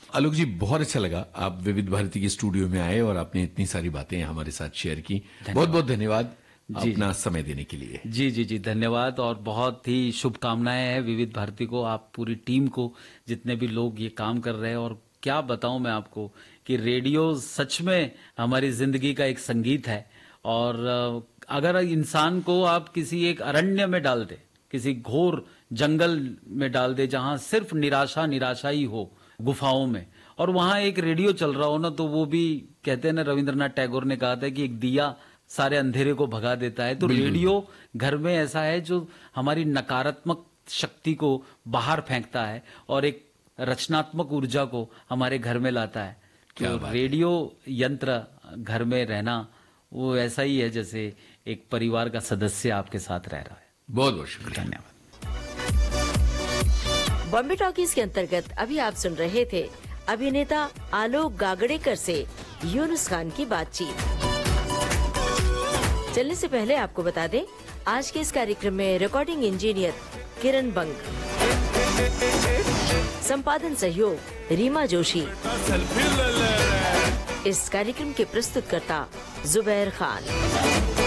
आलोक जी, बहुत अच्छा लगा आप विविध भारती के स्टूडियो में आए और आपने इतनी सारी बातें हमारे साथ शेयर की। बहुत बहुत धन्यवाद अपना समय देने के लिए। जी धन्यवाद, और बहुत ही शुभकामनाएं हैं विविध भारती को, आप पूरी टीम को, जितने भी लोग ये काम कर रहे हैं। और क्या बताऊं मैं आपको कि रेडियो सच में हमारी जिंदगी का एक संगीत है। और अगर इंसान को आप किसी एक अरण्य में डाल दे, किसी घोर जंगल में डाल दे जहां सिर्फ निराशा निराशा ही हो, गुफाओं में, और वहां एक रेडियो चल रहा हो ना, तो वो भी कहते हैं ना, रविंद्रनाथ टैगोर ने कहा था कि एक दिया सारे अंधेरे को भगा देता है। तो रेडियो घर में ऐसा है जो हमारी नकारात्मक शक्ति को बाहर फेंकता है और एक रचनात्मक ऊर्जा को हमारे घर में लाता है। तो रेडियो यंत्र घर में रहना वो ऐसा ही है जैसे एक परिवार का सदस्य आपके साथ रह रहा है। बहुत बहुत शुक्रिया, धन्यवाद। बॉम्बे टॉकीज के अंतर्गत अभी आप सुन रहे थे अभिनेता आलोक गागड़ेकर से यूनुस खान की बातचीत। चलने से पहले आपको बता दें, आज के इस कार्यक्रम में रिकॉर्डिंग इंजीनियर किरण बंग, संपादन सहयोग रीमा जोशी, इस कार्यक्रम के प्रस्तुतकर्ता जुबैर खान।